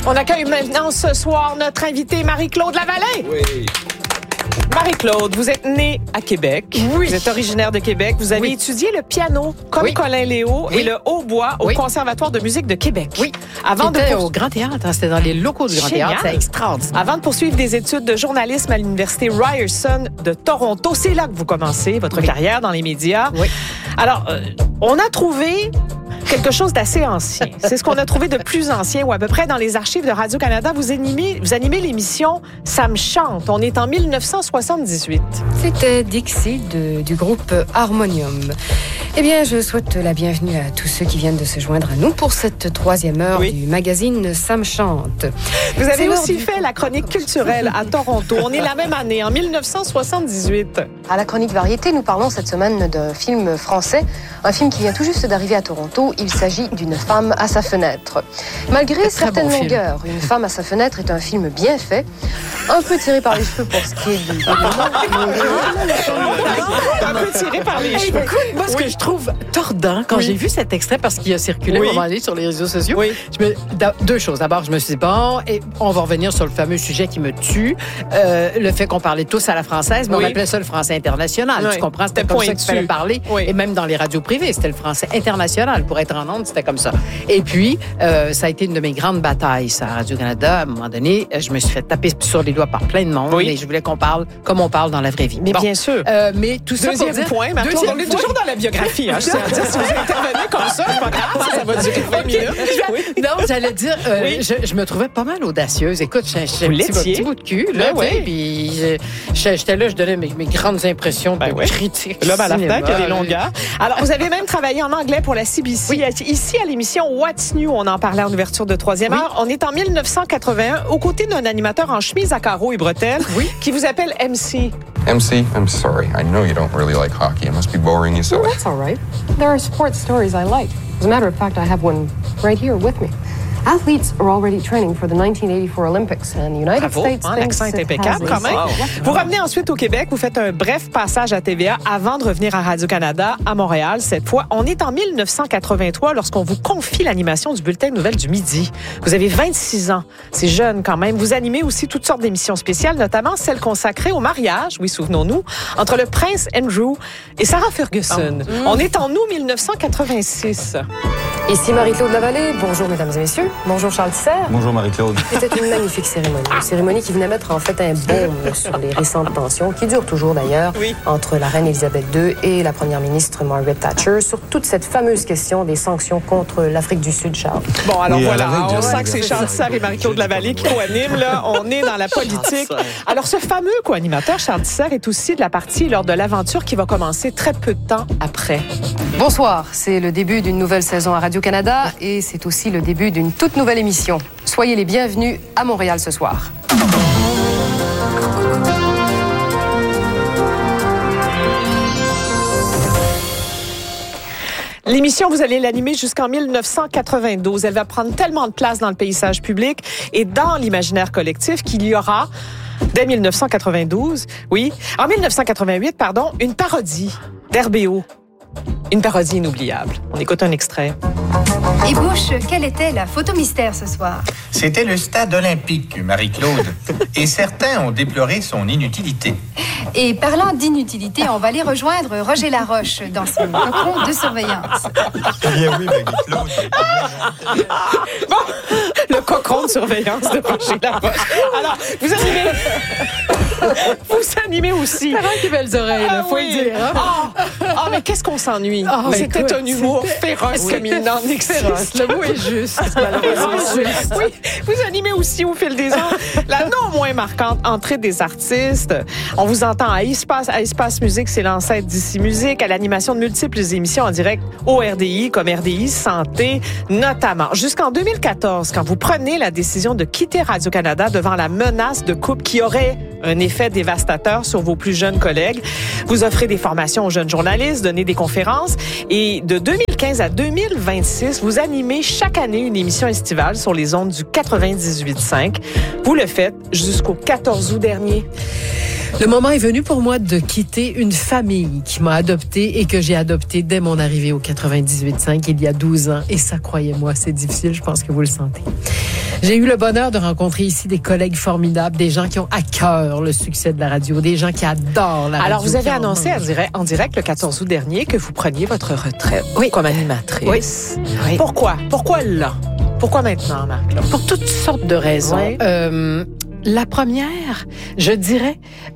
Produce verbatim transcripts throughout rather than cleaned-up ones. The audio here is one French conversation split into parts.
On accueille maintenant ce soir notre invitée Marie-Claude Lavalin. Oui. Marie-Claude, vous êtes née à Québec. Oui. Vous êtes originaire de Québec. Vous avez Oui. étudié le piano comme Oui. Colin Léo Oui. et le hautbois au Oui. Conservatoire de musique de Québec. Oui. Avant de, C'était pour... au Grand Théâtre. Hein, c'était dans les locaux du Grand Génial. Théâtre. C'est extraordinaire. Avant de poursuivre des études de journalisme à l'Université Ryerson de Toronto, c'est là que vous commencez votre Oui. carrière dans les médias. Oui. Alors, euh, on a trouvé quelque chose d'assez ancien. C'est ce qu'on a trouvé de plus ancien, ou à peu près dans les archives de Radio-Canada. Vous animez, vous animez l'émission « Ça me chante ». On est en dix-neuf cent soixante-dix-huit. C'était Dixie de, du groupe Harmonium. Eh bien, je souhaite la bienvenue à tous ceux qui viennent de se joindre à nous pour cette troisième heure Oui. du magazine Ça me chante. Vous avez C'est l'heure aussi du- fait la chronique culturelle à Toronto. On est la même année, en dix-neuf cent soixante-dix-huit. À la chronique variété, nous parlons cette semaine d'un film français, un film qui vient tout juste d'arriver à Toronto. Il s'agit d'une femme à sa fenêtre. Malgré Très certaines bon film. longueurs, Une femme à sa fenêtre est un film bien fait, un peu tiré par les cheveux pour ce qui est du Un peu tiré par les Hey, cheveux. écoute, moi, ce que je trouve tordant, quand Oui. j'ai vu cet extrait, parce qu'il a circulé Oui. à un moment donné sur les réseaux sociaux, Oui. je me, d'a- deux choses. D'abord, je me suis dit, bon, et on va revenir sur le fameux sujet qui me tue, euh, le fait qu'on parlait tous à la française, mais Oui. on appelait ça le français international. Oui. Tu comprends? C'était C'était comme ça pointu. qu'il fallait parler. Oui. Et même dans les radios privées, c'était le français international. Pour être en ondes, c'était comme ça. Et puis, euh, ça a été une de mes grandes batailles, ça, à Radio-Canada. À un moment donné, euh, je me suis fait taper sur les doigts par plein de monde, Oui. et je voulais qu'on parle comme on parle dans la vraie vie. Mais Bon. bien sûr. Euh, mais tout ça pour Deuxième dire... point, Marie-Claude, Deuxième on est point. toujours dans la biographie. Hein, je tiens à dire, si vous intervenez comme ça, c'est pas grave, ça va durer vingt minutes. Oui. Non, j'allais dire, euh, Oui. je, je me trouvais pas mal audacieuse. Écoute, j'ai j'ai un Vous petit, l'étiez? petit bout de cul, là, Ben oui. tu sais, puis je- je- j'étais là, je donnais mes, mes grandes impressions Ben de oui. critique. L'homme à la cinéma. fenêtre, il y a des longueurs. Alors, vous avez même travaillé en anglais pour la C B C. Ici, à l'émission What's New, on en parlait en ouverture de troisième Oui. heure. On est en dix-neuf cent quatre-vingt-un, aux côtés d'un animateur en chemise à carreaux et bretelles, Oui. qui vous appelle M C. M C, I'm sorry. I know you don't really like hockey. It must be boring you silly. That's all right. There are sports stories I like. As a matter of fact, I have one right here with me. Athletes are already training for the nineteen eighty-four Olympics, and the United Bravo, States hein, thinks l'accent est it impeccable has quand même. a- Vous revenez ensuite au Québec, vous faites un bref passage à T V A avant de revenir à Radio-Canada, à Montréal cette fois. On est en dix-neuf cent quatre-vingt-trois lorsqu'on vous confie l'animation du Bulletin de nouvelles du midi. Vous avez vingt-six ans, c'est jeune quand même. Vous animez aussi toutes sortes d'émissions spéciales, notamment celle consacrée au mariage, oui, souvenons-nous, entre le prince Andrew et Sarah Ferguson. On est en août dix-neuf cent quatre-vingt-six. Ici Marie-Claude Lavallée. Bonjour, mesdames et messieurs. Bonjour, Charles Tisser. Bonjour Marie-Claude. C'était une magnifique cérémonie. Une cérémonie qui venait mettre en fait un baume sur les récentes tensions, qui durent toujours d'ailleurs, Oui. entre la reine Elisabeth deux et la première ministre Margaret Thatcher, sur toute cette fameuse question des sanctions contre l'Afrique du Sud, Charles. Bon, alors Oui, voilà, à la règle, on je- sent que c'est Charles Tisser et Marie-Claude Lavallée qui co-animent. Là, on est dans la politique. Alors, ce fameux co-animateur, Charles Tisser, est aussi de la partie lors de l'aventure qui va commencer très peu de temps après. Bonsoir, c'est le début d'une nouvelle saison à Radio-Canada et c'est aussi le début d'une toute nouvelle émission. Soyez les bienvenus à Montréal ce soir. L'émission, vous allez l'animer jusqu'en dix-neuf cent quatre-vingt-douze. Elle va prendre tellement de place dans le paysage public et dans l'imaginaire collectif qu'il y aura, dès dix-neuf cent quatre-vingt-douze, oui, en dix-neuf cent quatre-vingt-huit, pardon, une parodie d'R B O. Une parodie inoubliable. On écoute un extrait. Et Bush, quelle était la photo mystère ce soir? C'était le stade olympique, Marie-Claude. Et certains ont déploré son inutilité. Et parlant d'inutilité, on va aller rejoindre Roger Laroche dans son cocon de surveillance. Eh bien oui, Marie-Claude. Le cocon de surveillance de Roger Laroche. Alors, vous animez... vous animez aussi... Parents qui belles oreilles, là, faut oui. le dire. Hein? Ah, ah, mais qu'est-ce qu'on s'ennuie. Ah, C'était écoute, un humour c'était- féroce comme il n'en existe. Féroce, le mot est juste, malheureusement. juste. Oui, vous animez aussi au fil des ans la non moins marquante entrée des artistes. On vous entend à Espace, à Espace Musique, c'est l'ancêtre d'Ici Musique, à l'animation de multiples émissions en direct au R D I, comme R D I Santé, notamment. Jusqu'en deux mille quatorze, quand vous prenez la décision de quitter Radio-Canada devant la menace de coupe qui aurait un effet dévastateur sur vos plus jeunes collègues, vous offrez des formations aux jeunes journalistes, donnez des conférences et de deux mille quinze à deux mille vingt-six, vous animez chaque année une émission estivale sur les ondes du quatre-vingt-dix-huit virgule cinq. Vous le faites jusqu'au quatorze août dernier. Le moment est venu pour moi de quitter une famille qui m'a adoptée et que j'ai adoptée dès mon arrivée au quatre-vingt-dix-huit virgule cinq il y a douze ans. Et ça, croyez-moi, c'est difficile, je pense que vous le sentez. J'ai eu le bonheur de rencontrer ici des collègues formidables, des gens qui ont à cœur le succès de la radio, des gens qui adorent la radio. Alors, vous avez annoncé en direct, en direct le quatorze août dernier que vous preniez votre retraite oui. comme animatrice. Oui. oui. Pourquoi? Pourquoi là? Pourquoi maintenant, Marc? Là? Pour toutes sortes de raisons. Oui. Euh, la première, je dirais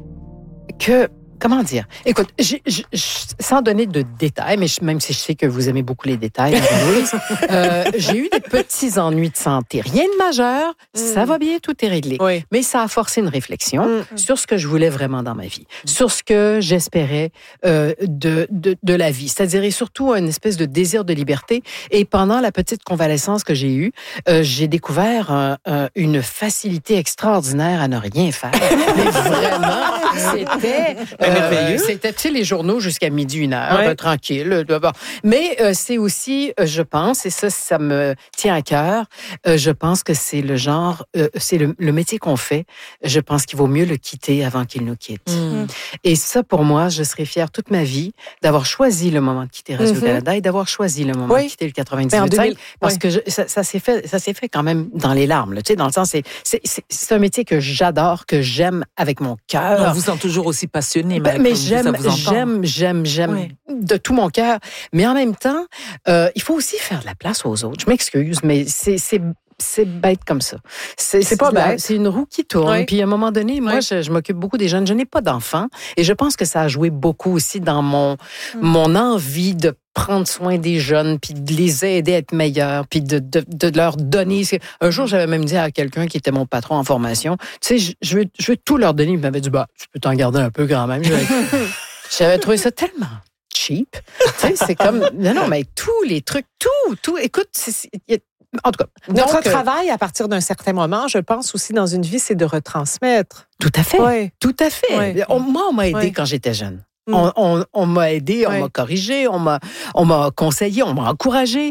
que... Comment dire? Écoute, j'ai, j'ai, sans donner de détails, mais je, même si je sais que vous aimez beaucoup les détails, euh, j'ai eu des petits ennuis de santé. Rien de majeur, mm. ça va bien, tout est réglé. Oui. Mais ça a forcé une réflexion mm. sur ce que je voulais vraiment dans ma vie, mm. sur ce que j'espérais euh, de, de, de la vie, c'est-à-dire et surtout une espèce de désir de liberté. Et pendant la petite convalescence que j'ai eue, euh, j'ai découvert euh, euh, une facilité extraordinaire à ne rien faire. Mais vraiment, c'était... Euh, c'était, tu sais, les journaux jusqu'à midi, une heure, ouais. euh, tranquille. Euh, mais euh, c'est aussi, euh, je pense, et ça, ça me tient à cœur, euh, je pense que c'est le genre, euh, c'est le, le métier qu'on fait, je pense qu'il vaut mieux le quitter avant qu'il nous quitte. Mm. Et ça, pour moi, je serais fière toute ma vie d'avoir choisi le moment de quitter Radio-Canada mm-hmm. et d'avoir choisi le moment oui. de quitter le quatre-vingt-dix-huit deux mille, parce oui. que je, ça, ça, s'est fait, ça s'est fait quand même dans les larmes, là, tu sais, dans le sens, c'est, c'est, c'est, c'est un métier que j'adore, que j'aime avec mon cœur. On vous sent toujours aussi passionné, Ben, mais j'aime, j'aime, j'aime, j'aime oui. de tout mon cœur. Mais en même temps, euh, il faut aussi faire de la place aux autres. Je m'excuse, mais c'est, c'est, c'est bête comme ça. C'est, c'est, c'est pas bête. C'est une roue qui tourne. Oui. Puis à un moment donné, moi, oui. je, je m'occupe beaucoup des jeunes. Je n'ai pas d'enfants. Et je pense que ça a joué beaucoup aussi dans mon, mm. mon envie de prendre soin des jeunes, puis de les aider à être meilleurs, puis de, de, de leur donner. Un jour, j'avais même dit à quelqu'un qui était mon patron en formation, tu sais, je, je, veux, je veux tout leur donner. Il m'avait dit, bah, tu peux t'en garder un peu quand même. J'avais, j'avais trouvé ça tellement cheap. Tu sais, c'est comme, non, non, mais tous les trucs, tout, tout, écoute, c'est, c'est, y a, en tout cas. Notre donc, travail, à partir d'un certain moment, je pense aussi dans une vie, c'est de retransmettre. Tout à fait. Oui. Tout à fait. Oui. On, moi, on m'a aidé oui. quand j'étais jeune. On, on, on m'a aidé, on oui. m'a corrigé, on m'a, on m'a conseillé, on m'a encouragé.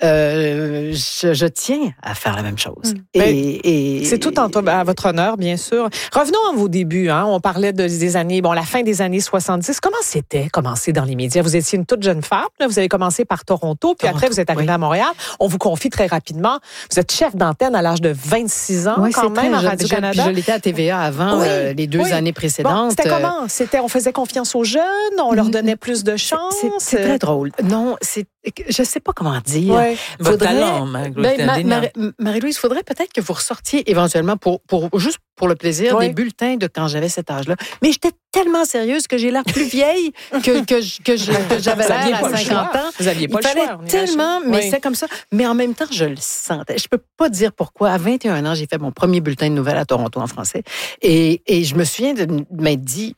Euh, je, je tiens à faire la même chose. Mm. Et, et c'est tout en, à votre honneur, bien sûr. Revenons à vos débuts. Hein. On parlait de, des années, bon, la fin des années soixante-dix. Comment c'était commencer dans les médias? Vous étiez une toute jeune femme. Là. Vous avez commencé par Toronto, puis Toronto, après vous êtes arrivée oui. à Montréal. On vous confie très rapidement. Vous êtes chef d'antenne à l'âge de vingt-six ans, oui, quand même, à Radio-Canada. Je, je l'étais à T V A avant oui. euh, les deux oui. années précédentes. Bon, c'était comment? C'était, on faisait confiance aux jeunes, on leur donnait plus de chance. C'est, c'est, c'est très drôle. Non, c'est, je sais pas comment dire. Ouais. Votre talent, Marie-Louise. Ben, ma, Marie, Marie-Louise, il faudrait peut-être que vous ressortiez éventuellement pour, pour juste pour le plaisir ouais. des bulletins de quand j'avais cet âge-là. Mais j'étais tellement sérieuse que j'ai l'air plus vieille que, que, que, que, je, que j'avais l'air à cinquante ans. Vous aviez pas il le choix. fallait tellement, mais oui. c'est comme ça. Mais en même temps, je le sentais. Je peux pas dire pourquoi. À vingt et un ans, j'ai fait mon premier bulletin de nouvelles à Toronto en français. Et, et je me souviens de m'être dit...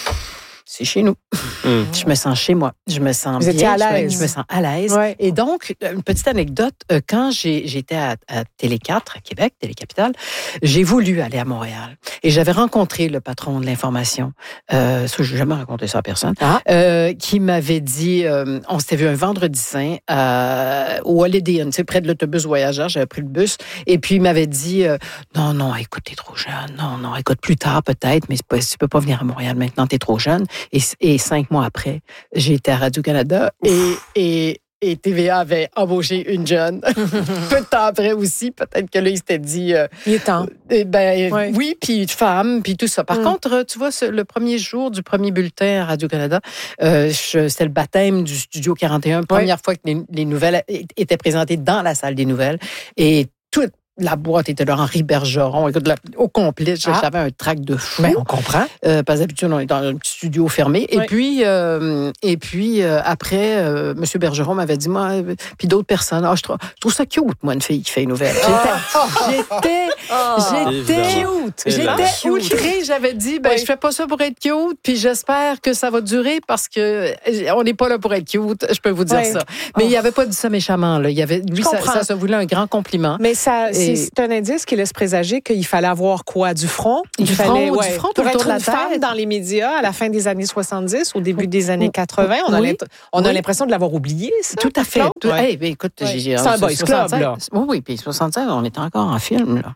C'est chez nous. Mmh. Je me sens chez moi. Je me sens Vous bien. À l'aise. Je me sens à l'aise. Ouais. Et donc, une petite anecdote, quand j'ai, j'étais à, à Télé quatre, à Québec, Télé-Capitale, j'ai voulu aller à Montréal. Et j'avais rencontré le patron de l'information, euh, je n'ai jamais raconté ça à personne, ah. euh, qui m'avait dit, euh, on s'était vu un vendredi saint euh, au Holiday Inn, près de l'autobus voyageur, j'avais pris le bus, et puis il m'avait dit, euh, non, non, écoute, t'es trop jeune. Non, non, écoute, plus tard peut-être, mais pas, tu peux pas venir à Montréal maintenant, t'es trop jeune. Et, et cinq mois après, j'ai été à Radio-Canada et, et, et T V A avait embauché une jeune. Peu de temps après aussi, peut-être que là, il s'était dit... Euh, il est temps. Euh, ben, ouais. Oui, puis femme, puis tout ça. Par mm. contre, tu vois, le premier jour du premier bulletin à Radio-Canada, euh, je, c'était le baptême du Studio quarante et un. Première ouais. fois que les, les nouvelles étaient présentées dans la salle des nouvelles. Et tout... La boîte était de Henri Bergeron. Écoute, là, au complet, ah. j'avais un trac de fou. Ben, on comprend. Euh, parce d'habitude, on est dans un petit studio fermé. Oui. Et puis, euh, et puis euh, après, euh, M. Bergeron m'avait dit, moi, euh, puis d'autres personnes, ah, je, trouve, je trouve ça cute, moi, une fille qui fait une nouvelle. Oh. J'étais, oh. j'étais, cute. J'étais outrée. J'avais dit, ben, oui. je fais pas ça pour être cute, puis j'espère que ça va durer parce que on n'est pas là pour être cute. Je peux vous dire oui. ça. Mais oh. il avait pas dit ça méchamment, là. Il avait, lui, ça, ça se voulait un grand compliment. Mais ça, et... c'est un indice qui laisse présager qu'il fallait avoir quoi? Du front? Il du fallait, front, ouais, du front pour être de la une femme tête. Dans les médias à la fin des années soixante-dix, au début des années quatre-vingts. On, oui. a, on a oui. l'impression de l'avoir oublié, ça. Tout à fait. Tout, ouais. hey, ben, écoute, ouais. j'ai, c'est un boys club, là. Oui, oui, puis soixante-seize, on était encore en film, là.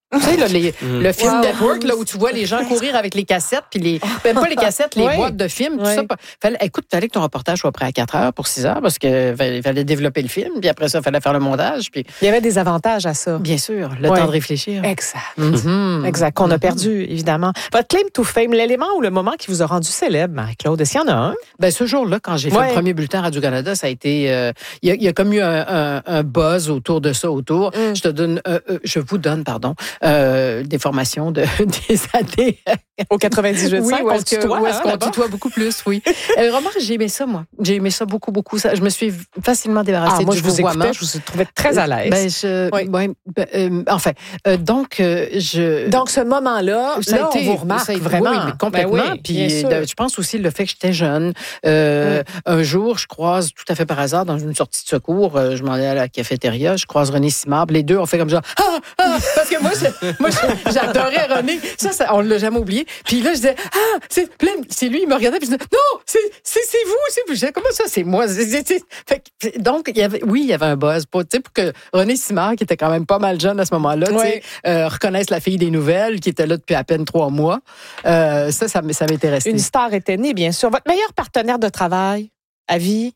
Tu sais, là, les, Mm. le film Wow. Network, là, où tu vois les gens courir avec les cassettes, puis les, même pas les cassettes, les Oui. boîtes de films, tout Oui. ça. Fallait, écoute, fallait que ton reportage soit prêt à quatre heures pour six heures, parce qu'il fallait, fallait développer le film, puis après ça, il fallait faire le montage, puis Il y avait des avantages à ça. bien sûr, le Oui. temps de réfléchir. Exact. Mhm. Exact. Qu'on a perdu, évidemment. Votre claim to fame, l'élément ou le moment qui vous a rendu célèbre, Marie-Claude, est-ce qu'il y en a un? Ben, ce jour-là, quand j'ai fait Ouais. le premier bulletin Radio-Canada, ça a été... euh, Il y, a- il y a comme eu un, un- un buzz autour de ça, autour. Mm. Je te donne... euh, euh, je vous donne, pardon, euh, des formations de, des années... Au quatre-vingt-dix-huit Oui, cinq, où on est-ce que- tutoie, où est-ce hein, qu'on là-bas? tutoie beaucoup plus, oui. Euh, remarque, j'ai aimé ça, moi. J'ai aimé ça beaucoup, beaucoup. Ça, je me suis facilement débarrassée Ah, moi, du je vous vouvoiement. écoutais, je vous ai trouvé très à l'aise. Ben, je, Oui. ouais, ben, euh, enfin, euh, donc, euh, je... Donc, ce moment-là, ça là, a été, on vous remarque ça a été- vraiment. oui, mais complètement. Ben oui, Puis, bien sûr. de- je pense aussi le fait que j'étais jeune. Euh, Un jour, je croise tout à fait par hasard dans une sortie de secours. euh, je m'en allais à la cafétéria. Je croise René Simard. Les deux, on fait comme genre ah, ah, parce que moi, je- moi, je- j'adorais René. Ça, ça, on l'a jamais oublié. Puis là, je disais ah, c'est plein. C'est lui. Il me regardait. Puis je disais non, c'est c'est c'est vous. C'est vous. Je disais, comment ça, c'est moi. C'est- c'est- c'est- Fait que, donc, il y avait, oui, il y avait un buzz pour, tu sais, pour que René Simard, qui était quand même pas mal jeune à ce moment-là, tu sais, Ouais. euh, reconnaisse la fille des nouvelles, qui était là depuis à peine trois mois. Euh, ça, ça, m- ça m'était resté. Une star était née, bien sûr. Votre meilleur partenaire de travail à vie?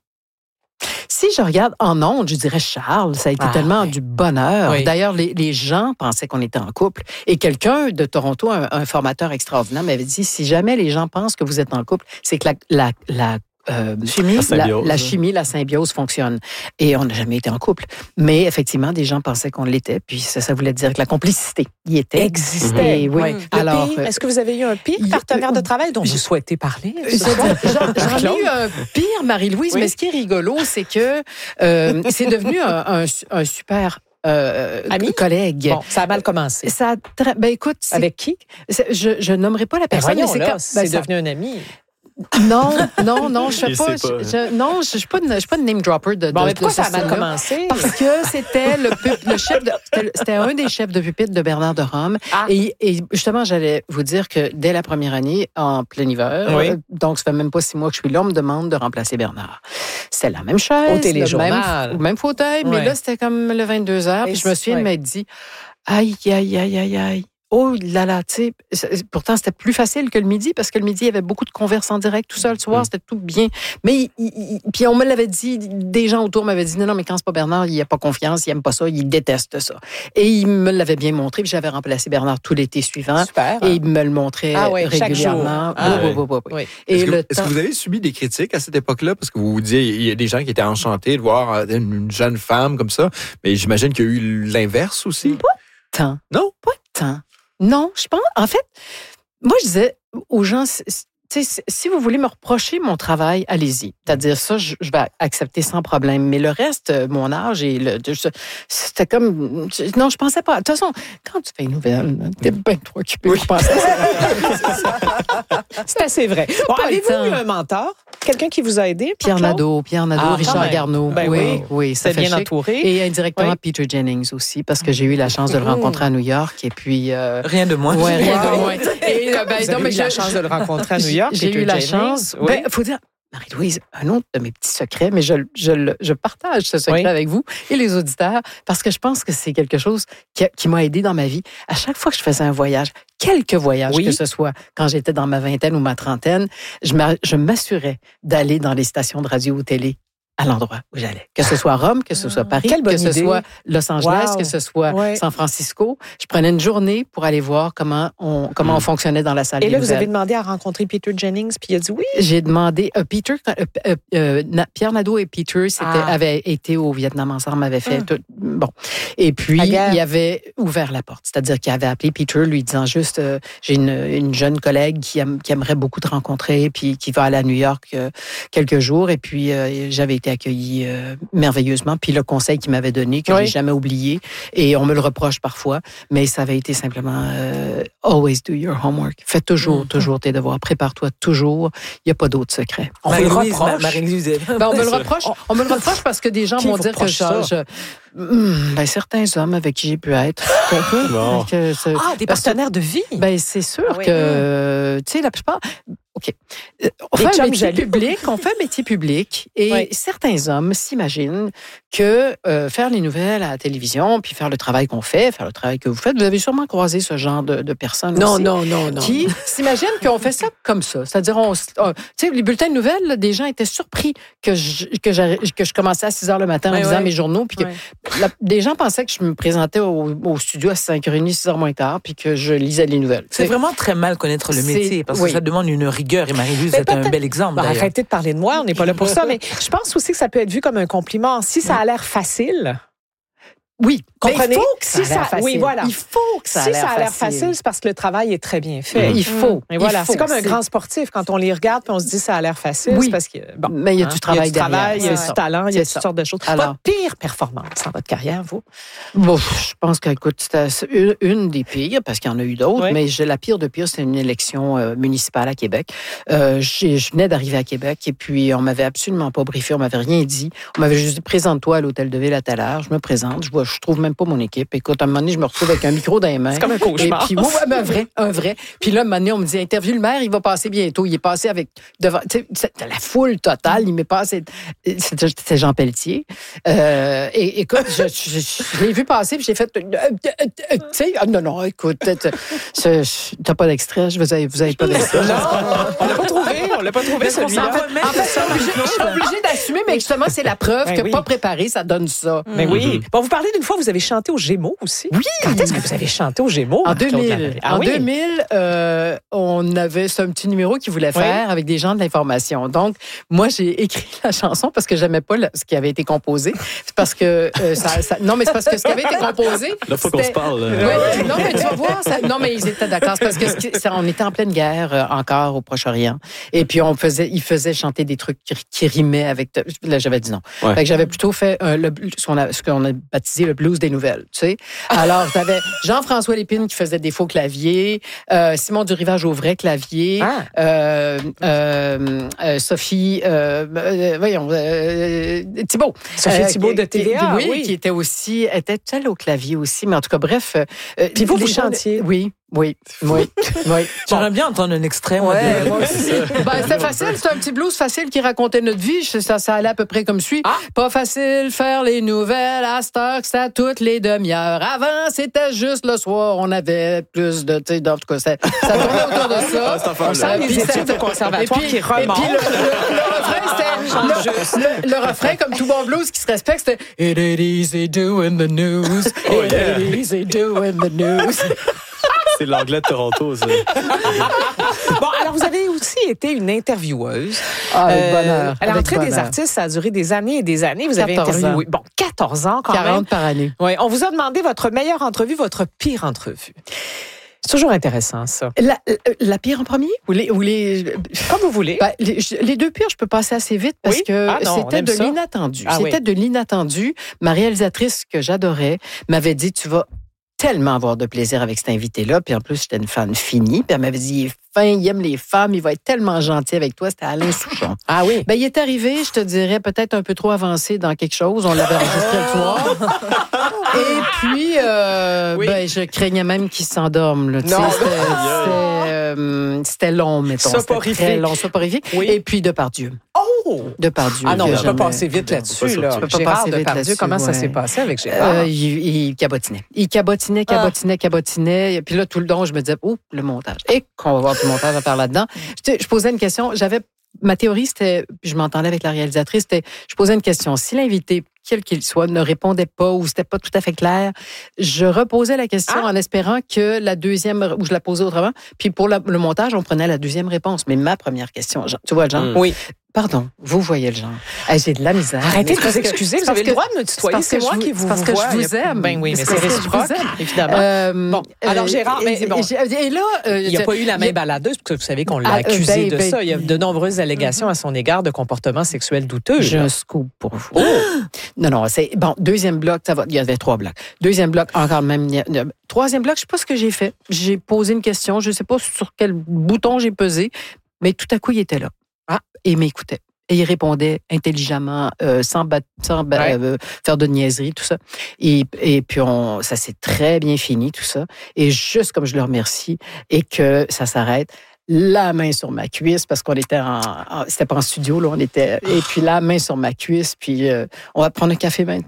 Si je regarde en ondes, je dirais Charles. Ça a été Ah, tellement oui. du bonheur. Oui. D'ailleurs, les, les gens pensaient qu'on était en couple. Et quelqu'un de Toronto, un, un formateur extraordinaire, m'avait dit, si jamais les gens pensent que vous êtes en couple, c'est que la, la, la euh, Chimie? la, symbiose. la chimie, la symbiose fonctionne. Et on n'a jamais été en couple. Mais effectivement, des gens pensaient qu'on l'était. Puis ça, ça voulait dire que la complicité y était. Existait. Et oui. Le Alors, pire, euh, est-ce que vous avez eu un pire il- partenaire de travail dont je- vous souhaitez parler? J'en j'en ai eu un pire, Marie-Louise, Oui. mais ce qui est rigolo, c'est que euh, c'est devenu un, un, un super euh, Ami? collègue. Bon, ça a mal commencé. Ça a très- ben écoute, c'est- Avec qui? c'est- je, je nommerai pas la Ben personne, voyons, mais c'est là, comme- c'est ben, ça- devenu un ami. non, non, non, je Il sais pas, sait pas. je- je- non, je je suis pas, une- je suis pas une name dropper de. Bon, de- mais de pourquoi ce ça a mal style-là. commencé? Parce que c'était le, pu- le chef de, c'était- c'était un des chefs de pupitre de Bernard de Rome. Ah. Et, et justement, j'allais vous dire que dès la première année, en plein hiver, Oui. euh, donc ça fait même pas six mois que je suis là, on me demande de remplacer Bernard. C'est la même chaise, Au le téléjournal. même, même fauteuil, mais Ouais. là, c'était comme le vingt-deux heures. Et Puis je me souviens ouais. de m'être dit, aïe, aïe, aïe, aïe, aïe. Oh là là, tu sais, c'est- pourtant c'était plus facile que le midi parce que le midi, il y avait beaucoup de converses en direct tout seul le soir, c'était tout bien. Mais il- il- il- puis on me l'avait dit, des gens autour m'avaient dit non, non, mais quand c'est pas Bernard, il a pas confiance, il aime pas ça, il déteste ça. Et il me l'avait bien montré, puis j'avais remplacé Bernard tout l'été suivant. Super. Et il me le montrait Ah ouais, chaque régulièrement. jour. Ah Oui, ouais. oui, oui, oui. Oui. Et Est-ce que, le est-ce temps- que vous avez subi des critiques à cette époque-là? Parce que vous vous disiez, il y a des gens qui étaient enchantés de voir euh, une jeune femme comme ça, mais j'imagine qu'il y a eu l'inverse aussi. Tant. Non? Pas tant. Non, je pense. En fait, moi, je disais aux gens, c- c- tu sais, si vous voulez me reprocher mon travail, allez-y. C'est-à-dire ça, je, je vais accepter sans problème. Mais le reste, euh, mon âge et le, je- c'était comme, je- non, je pensais pas. De toute façon, quand tu fais une nouvelle, t'es bien trop occupé. Je pensais à ça. C'est assez vrai. Bon, pas le avez-vous temps. eu un mentor? Quelqu'un qui vous a aidé? Pierre Claude? Nadeau, Pierre Nadeau, Ah, quand Richard même. Garneau. Ben oui, oui. oui, ça C'est fait bien chic. entouré. Et indirectement Oui. Peter Jennings aussi, parce que j'ai eu la chance de le rencontrer à New York. Et puis, euh, Rien de moins. ouais, rien de Wow. moins. Et, euh, ben, Vous non, avez mais eu la je- chance de le rencontrer à New York. J'ai Peter eu la Jennings. chance. Oui. Ben, faut dire, Marie-Louise, un autre de mes petits secrets, mais je, je, le- je partage ce secret Oui. avec vous et les auditeurs parce que je pense que c'est quelque chose qui, a- qui m'a aidé dans ma vie. À chaque fois que je faisais un voyage, quelque voyage Oui. que ce soit, quand j'étais dans ma vingtaine ou ma trentaine, je m'a- je m'assurais d'aller dans les stations de radio ou télé à l'endroit où j'allais. Que ce soit Rome, que ce soit Paris, Quelle bonne que ce idée. soit Los Angeles, Wow. que ce soit Ouais. San Francisco. Je prenais une journée pour aller voir comment on, comment on fonctionnait dans la salle Et des là, vous nouvelles. avez demandé à rencontrer Peter Jennings, puis il a dit oui. J'ai demandé, euh, Peter, euh, euh, euh, Na- Pierre Nadeau et Peter c'était, Ah. avaient été au Vietnam ensemble, avaient fait Hum. tout, bon. Et puis, La guerre. il avait ouvert la porte. C'est-à-dire qu'il avait appelé Peter, lui disant juste, euh, j'ai une, une jeune collègue qui, aime- qui aimerait beaucoup te rencontrer, puis qui va aller à New York euh, quelques jours. Et puis, euh, j'avais été accueillie euh, merveilleusement. Puis le conseil qu'il m'avait donné, que Oui. j'ai jamais oublié, et on me le reproche parfois, mais ça avait été simplement euh, always do your homework. Fais toujours, Mhm. toujours tes devoirs. Prépare-toi toujours. Il n'y a pas d'autre secret. On vous le Marie-Louise, reproche. Ma- Marie-Louise, elle- Ben, on me le reproche. On me le reproche parce que des gens Qui vont vous dire que reproche ça? je, je- Hum, ben, certains hommes avec qui j'ai pu être. Bon. Que ce- Ah, des parce que- partenaires de vie. Ben, c'est sûr Ah oui. que, tu sais, la plupart. OK. Euh, On Des fait un chums métier jaloux. public, on fait un métier public, et Oui. certains hommes s'imaginent que euh, faire les nouvelles à la télévision, puis faire le travail qu'on fait, faire le travail que vous faites. Vous avez sûrement croisé ce genre de, de personnes non, aussi. Non, non, non, Qui s'imaginent qu'on fait ça comme ça. C'est-à-dire, on, on, tu sais, les bulletins de nouvelles, là, des gens étaient surpris que je, que que je commençais à six heures le matin en ouais, lisant ouais. mes journaux, puis que ouais. la, des gens pensaient que je me présentais au, au studio à cinq heures trente, six heures moins tard, puis que je lisais les nouvelles. C'est vraiment très mal connaître le métier, parce oui. que ça demande une rigueur. Et Marie-Louise est un bel exemple. Bah, arrêtez de parler de moi, on n'est pas là pour ça, mais je pense aussi que ça peut être vu comme un compliment. Si ça a l'air facile... Oui, comprenez? Il faut que ça si a l'air facile. Oui, voilà. Il faut que ça si a l'air ça a l'air facile, facile, c'est parce que le travail est très bien fait. Il faut. Et voilà, il faut. c'est comme un c'est... grand sportif. Quand on les regarde, puis on se dit ça a l'air facile, oui. c'est parce que bon, mais il y a hein, du travail il y a du derrière. travail, il y a c'est du ça. talent, il y a c'est toutes ça. sortes de choses. Alors, votre pire performance dans votre carrière, vous? Bon, je pense qu'écoute, c'était une, une des pires, parce qu'il y en a eu d'autres, oui. mais j'ai, la pire de pire, c'était une élection euh, municipale à Québec. Euh, je venais d'arriver à Québec et puis on m'avait absolument pas briefé, on m'avait rien dit. On m'avait juste dit, présente-toi à l'Hôtel de Ville à telle heure. Je me présente, je vois, je trouve même pas mon équipe. Écoute, à un moment donné, je me retrouve avec un micro dans les mains. C'est comme un cauchemar. Et puis, ouais, ouais, un vrai, un vrai. Puis là, à un moment donné, on me dit, interview le maire, il va passer bientôt. Il est passé avec, devant, tu sais, c'était la foule totale. Il m'est passé, c'était, c'était Jean Pelletier. Euh, et écoute, je, je, je, je l'ai vu passer, puis j'ai fait, tu sais, non, non, écoute, t'as pas d'extrait, vous avez, vous avez pas d'extrait. Non, on l'a pas trouvé, on l'a pas trouvé, celui-là. En fait, en fait je suis obligée d'assumer, mais justement, c'est la preuve ben que oui. pas préparé, ça donne ça. Mais oui. Bon, vous parlez d'une fois, vous avez chanté aux Gémeaux aussi. Oui. Quand est-ce que vous avez chanté aux Gémeaux? En deux mille. Ah, en oui? deux mille, euh, on avait ce petit numéro qu'il voulait faire oui. avec des gens de l'information. Donc, moi, j'ai écrit la chanson parce que j'aimais pas le, ce qui avait été composé. C'est parce que euh, ça, ça, non, mais c'est parce que ce qui avait été composé. Là, faut qu'on se parle. Ouais, non, mais tu vas voir. Ça, non, mais ils étaient d'accord. C'est parce que ce qui, ça, on était en pleine guerre euh, encore au Proche-Orient. Et puis, on faisait, ils faisaient chanter des trucs qui, qui rimaient avec. Là, j'avais dit non. Ouais. Fait que j'avais plutôt fait euh, le, ce, qu'on a, ce qu'on a baptisé le blues des nouvelles. Tu sais. Alors, j'avais Jean-François Lépine qui faisait des faux claviers, euh, Simon Durivage au vrai clavier, ah. euh, euh, euh, Sophie, euh, euh, voyons, euh, Thibault. Sophie euh, Thibault de T V A, oui, oui. qui était aussi, était elle au clavier aussi, mais en tout cas, bref. Euh, Puis vous, vous chantiez. Oui. Oui, oui, oui. J'aimerais bien entendre un extrait, moi. Ouais, de... moi aussi. Ben, c'est facile, c'est un petit blues facile qui racontait notre vie. Ça, ça allait à peu près comme suit. Ah. Pas facile faire les nouvelles à cette heure que c'est à toutes les demi-heures. Avant, c'était juste le soir, on avait plus de, tu sais, en tout cas, ça, ça tournait autour de ça. Ah, on sent les études au conservatoire qui remontent. Et puis, le, le, le refrain, c'était, le, le, le refrain, comme tout bon blues qui se respecte, c'était It ain't easy doing the news. Oh, It yeah. ain't easy doing the news. C'est l'anglais de Toronto, ça. Bon, alors vous avez aussi été une intervieweuse. Ah, avec euh, bonheur. À l'entrée avec des bonheur. artistes, ça a duré des années et des années. Vous avez interviewé. Bon, quatorze ans quand quarante même. par année. Oui, on vous a demandé votre meilleure entrevue, votre pire entrevue. C'est toujours intéressant, ça. La, la, la pire en premier? Ou les, ou les... Comme vous voulez. Ben, les, les deux pires, je peux passer assez vite parce oui? que ah non, c'était de ça. l'inattendu. Ah c'était oui. de l'inattendu. Ma réalisatrice, que j'adorais, m'avait dit, tu vas tellement avoir de plaisir avec cet invité-là. Puis en plus, j'étais une fan finie. Puis elle m'avait dit, il est fin, il aime les femmes, il va être tellement gentil avec toi. C'était Alain Souchon. Ah oui? Ben, il est arrivé, je te dirais, peut-être un peu trop avancé dans quelque chose. On l'avait enregistré le soir. Et puis, euh, oui. ben, je craignais même qu'il s'endorme. Là, non, c'était, c'était, euh, c'était long, mettons. Soporifique. C'était très long, soporifique. Oui. Et puis, Depardieu. Oh! Depardieu. Ah non, je jamais... peux passer vite là-dessus. Là. Pas Gérard vite Depardieu, là-dessus, comment ouais. ça s'est passé avec Gérard? Euh, il, il cabotinait. Il cabotinait, cabotinait, ah. cabotinait. Et puis là, tout le long, je me disais, oh, le montage. Et qu'on va voir tout le montage à faire là-dedans. Je, je posais une question. J'avais, ma théorie, c'était, je m'entendais avec la réalisatrice, c'était, je posais une question. Si l'invité, quel qu'il soit, ne répondait pas ou c'était pas tout à fait clair, je reposais la question ah. en espérant que la deuxième, ou je la posais autrement, puis pour la, le montage, on prenait la deuxième réponse. Mais ma première question, Jean, tu vois, Jean? Mm. Oui. Pardon, vous voyez le genre. Hey, j'ai de la misère. Arrêtez de vous excuser, vous avez le droit de me tutoyer, c'est, c'est moi je, qui vous parce vois. que je vous aime. Ben oui, mais c'est réciproque, évidemment. Euh, bon, alors Gérard, et, mais bon, et là, euh, il n'y a pas eu la main baladeuse, parce que vous savez qu'on l'a accusé ah, euh, ben, de ben, ça. Il y a de nombreuses allégations à son égard de comportement sexuel douteux. J'ai un scoop pour vous. Oh. Non, non, c'est bon. Deuxième bloc, ça va. Il y avait trois blocs. Deuxième bloc, encore même. Troisième bloc, je ne sais pas ce que j'ai fait. J'ai posé une question. Je ne sais pas sur quel bouton j'ai pesé, mais tout à coup, il était là. Ah, et il m'écoutait. Et il répondait intelligemment, euh, sans, bat, sans bat, ouais. euh, faire de niaiserie, tout ça. Et, et puis, on, ça s'est très bien fini, tout ça. Et juste comme je le remercie et que ça s'arrête, la main sur ma cuisse, parce qu'on était en... en c'était pas en studio, là, on était... Et puis la main sur ma cuisse, puis euh, on va prendre un café maintenant.